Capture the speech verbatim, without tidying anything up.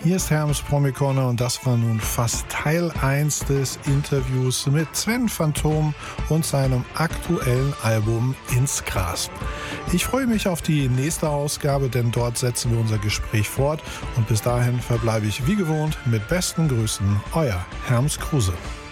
Hier ist Hermes Promi Corner und das war nun fast Teil eins des Interviews mit Sven Phantom und seinem aktuellen Album Ins Gras. Ich freue mich auf die nächste Ausgabe, denn dort setzen wir unser Gespräch fort und bis dahin verbleibe ich wie gewohnt mit besten Grüßen, euer Hermes Kruse.